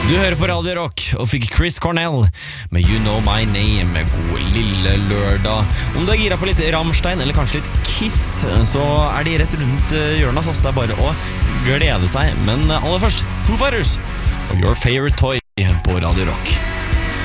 Du hører på Radio Rock og fikk Chris Cornell med You Know My Name. God lille lørdag. Om du er gira på litt Rammstein eller kanskje litt Kiss, så er de rett rundt hjørnet, så det er bare å glede seg. Men aller først, Foo Fighters og Your Favorite Toy på Radio Rock.